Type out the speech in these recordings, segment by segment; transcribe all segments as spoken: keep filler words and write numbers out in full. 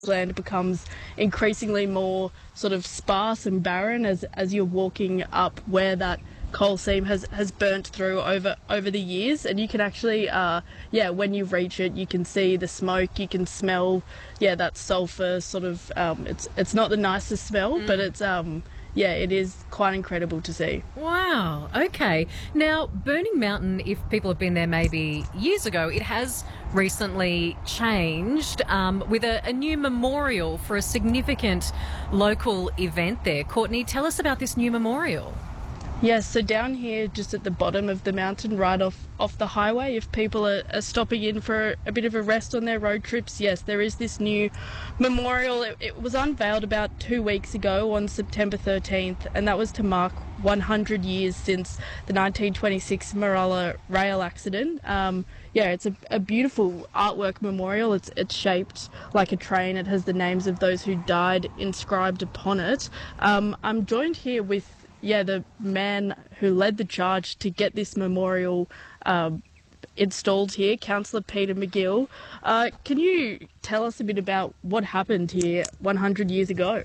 land becomes increasingly more sort of sparse and barren as as you're walking up where that coal seam has has burnt through over over the years, and you can actually uh yeah when you reach it you can see the smoke, you can smell yeah that sulfur sort of um it's it's not the nicest smell, mm. but it's um yeah, it is quite incredible to see. Wow. Okay. Now, Burning Mountain, if people have been there maybe years ago, it has recently changed um, with a, a new memorial for a significant local event there. Courtney, tell us about this new memorial. Yes, so down here, just at the bottom of the mountain, right off, off the highway, if people are, are stopping in for a bit of a rest on their road trips, yes, there is this new memorial. It, it was unveiled about two weeks ago on September thirteenth, and that was to mark one hundred years since the nineteen twenty-six Maralla rail accident. Um, yeah, it's a, a beautiful artwork memorial. It's, it's shaped like a train. It has the names of those who died inscribed upon it. Um, I'm joined here with Yeah, the man who led the charge to get this memorial um, installed here, Councillor Peter McGill. Uh, can you tell us a bit about what happened here one hundred years ago?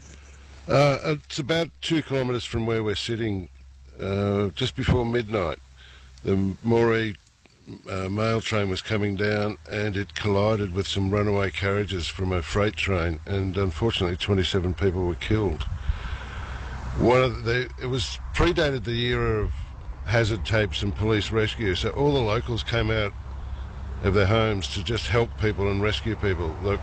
Uh, it's about two kilometres from where we're sitting, uh, just before midnight. The Moree uh, mail train was coming down and it collided with some runaway carriages from a freight train, and unfortunately twenty-seven people were killed. One of the, it was predated the era of hazard tapes and police rescue, so all the locals came out of their homes to just help people and rescue people. Look,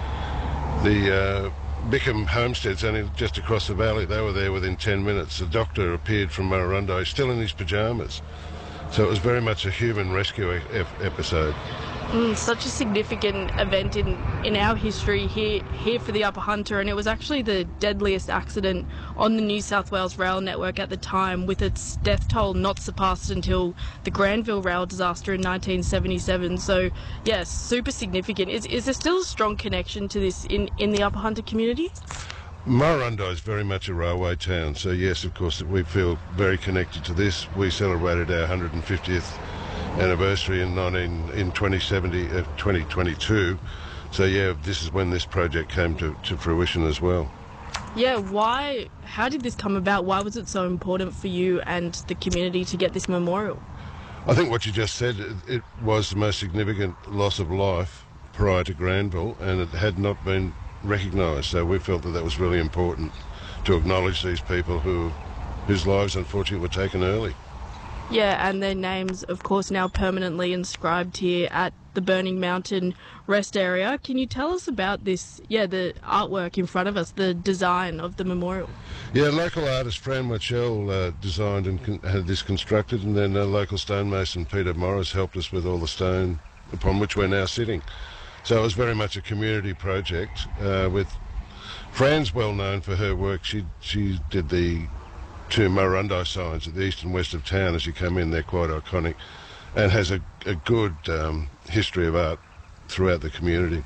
the uh, Bickham homestead's only just across the valley. They were there within ten minutes. The doctor appeared from Murrurundi, still in his pyjamas. So it was very much a human rescue e- episode. Mm, such a significant event in, in our history here here for the Upper Hunter, and it was actually the deadliest accident on the New South Wales rail network at the time, with its death toll not surpassed until the Granville rail disaster in nineteen seventy-seven. So, yes, super significant. Is is there still a strong connection to this in, in the Upper Hunter community? Murrurundi is very much a railway town, so yes, of course, we feel very connected to this. We celebrated our one hundred fiftieth anniversary in nineteen in twenty seventy, uh, twenty twenty-two. So yeah, this is when this project came to, to fruition as well. Yeah, why? How did this come about? Why was it so important for you and the community to get this memorial? I think what you just said, it, it was the most significant loss of life prior to Granville, and it had not been recognised. So we felt that that was really important to acknowledge these people who whose lives unfortunately were taken early. Yeah, and their names, of course, now permanently inscribed here at the Burning Mountain rest area. Can you tell us about this, yeah, the artwork in front of us, the design of the memorial? Yeah, local artist Fran Michel uh, designed and con- had this constructed, and then uh, local stonemason Peter Morris helped us with all the stone upon which we're now sitting. So it was very much a community project. Uh, with Fran's well known for her work. She she did the two Murrurundi signs at the east and west of town as you come in. They're quite iconic, and has a, a good um, history of art throughout the community.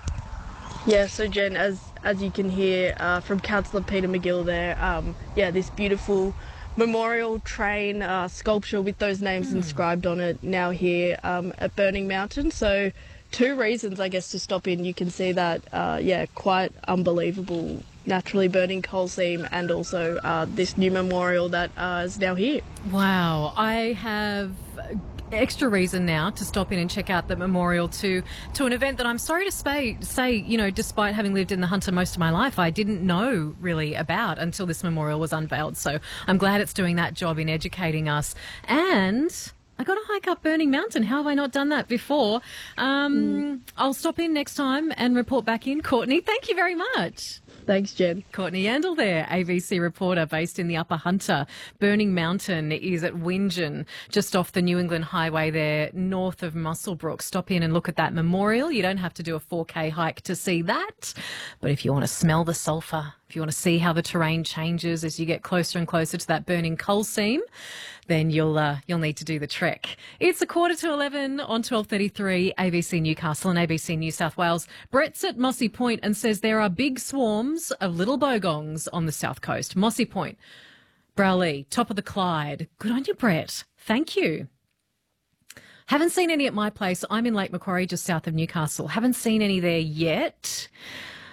Yeah, so Jen, as as you can hear uh, from Councillor Peter McGill there, um, yeah, this beautiful memorial train uh, sculpture with those names mm. inscribed on it now here um, at Burning Mountain. So two reasons, I guess, to stop in. You can see that, uh, yeah, quite unbelievable naturally burning coal seam, and also uh, this new memorial that uh, is now here. Wow. I have extra reason now to stop in and check out the memorial to to an event that I'm sorry to say, say, you know, despite having lived in the Hunter most of my life, I didn't know really about until this memorial was unveiled. So I'm glad it's doing that job in educating us. And I got to hike up Burning Mountain. How have I not done that before? Um, mm. I'll stop in next time and report back in. Courtney, thank you very much. Thanks, Jen. Courtney Yandel there, A B C reporter based in the Upper Hunter. Burning Mountain is at Wingen, just off the New England Highway there, north of Muswellbrook. Stop in and look at that memorial. You don't have to do a four K hike to see that. But if you want to smell the sulphur, if you want to see how the terrain changes as you get closer and closer to that burning coal seam, then you'll uh, you'll need to do the trek. It's a quarter to eleven on twelve thirty-three A B C Newcastle and A B C New South Wales. Brett's at Mossy Point and says there are big swarms of little bogongs on the south coast. Mossy Point, Browley, top of the Clyde. Good on you, Brett. Thank you. Haven't seen any at my place. I'm in Lake Macquarie, just south of Newcastle. Haven't seen any there yet.